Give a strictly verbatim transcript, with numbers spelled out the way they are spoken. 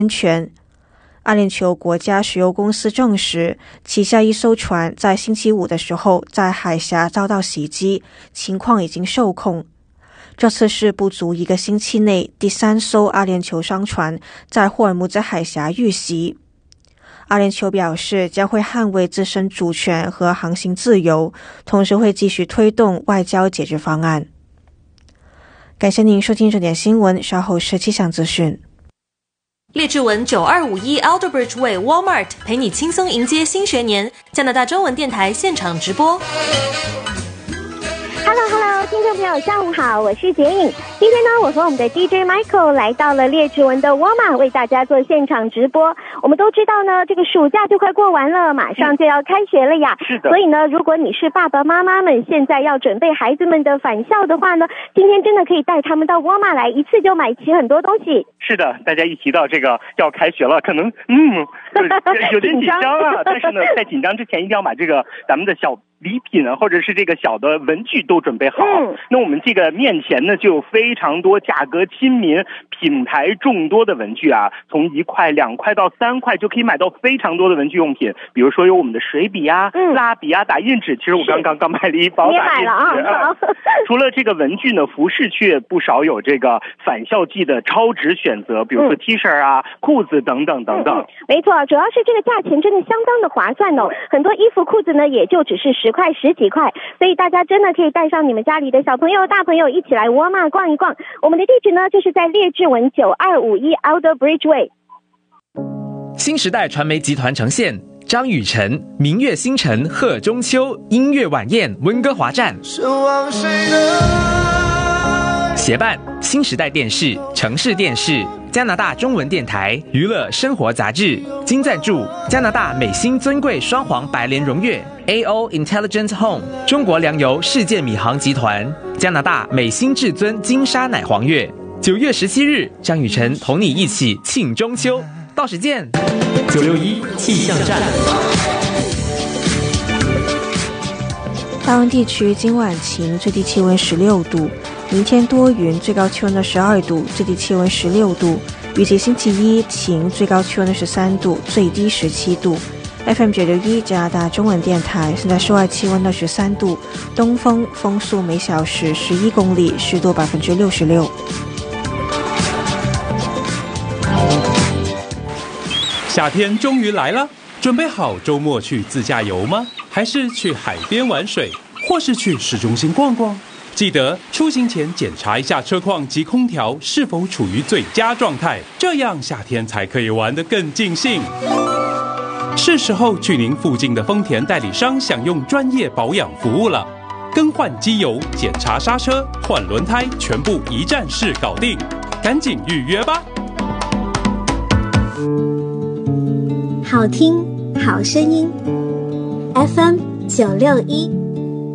安全。阿联酋国家石油公司证实，旗下一艘船在星期五的时候在海峡遭到袭击，情况已经受控。这次是不足一个星期内第三艘阿联酋商船在霍尔木兹海峡遇袭。阿联酋表示将会捍卫自身主权和航行自由，同时会继续推动外交解决方案。感谢您收听这点新闻，稍后是气象资讯。 列治文九二五一 Alderbridge Way Walmart 陪你轻松迎接新学年，加拿大中文电台现场直播。 Hello Hello， 听众朋友下午好，我是杰颖。今天呢，我和我们的 D J Michael 来到了列治文的 Walmart 为大家做现场直播。我们都知道呢，这个暑假就快过完了，马上就要开学了呀。 是的。 所以呢，如果你是爸爸妈妈们现在要准备孩子们的返校的话呢，今天真的可以带他们到 Walmart 来，一次就买齐很多东西。 是的，大家一提到这个要开学了，可能嗯有点紧张啊。但是呢，在紧张之前一定要把这个咱们的小礼品啊，或者是这个小的文具都准备好。嗯，那我们这个面前呢，就有非常多价格亲民、品牌众多的文具啊，从一块、两块到三块就可以买到非常多的文具用品。比如说有我们的水笔啊、嗯、蜡笔啊、打印纸。其实我刚刚刚买了一包打印纸。啊、除了这个文具呢，服饰却不少有这个返校季的超值选择，比如说 T 恤啊、嗯、裤子等等等等。嗯、 没错，主要是这个价钱真的相当的划算哦。很多衣服、裤子呢，也就只是十块、十几块，所以大家真的可以带上你们家里的小朋友、大朋友一起来沃尔玛逛一逛。我们的地址呢，就是在列治文九二五一 Alderbridge Way。 新时代传媒集团呈现张雨晨、明月星辰贺中秋音乐晚宴温哥华站，协办新时代电视、城市电视、加拿大中文电台、娱乐生活杂志，金赞助加拿大美心尊贵双黄白莲荣誉 A O Intelligent Home、 中国粮油世界米行集团、加拿大美心至尊金沙奶黄月。九月十七日，张雨晨同你一起庆中秋，到时见。九六一气象站。 大温地区今晚晴，最低气温十六度，明天多云，最高气温的十二度，最低气温十六度。预计星期一晴，最高气温的十三度，最低十七度。F M 九六一加拿大中文电台，现在室外气温的十三度，东风，风速每小时十一公里，湿度百分之六十六。 夏天终于来了，准备好周末去自驾游吗？还是去海边玩水，或是去市中心逛逛？记得出行前检查一下车况及空调是否处于最佳状态，这样夏天才可以玩得更尽兴。是时候去您附近的丰田代理商享用专业保养服务了，更换机油、检查刹车、换轮胎，全部一站式搞定，赶紧预约吧。 好听好声音 F M 九六一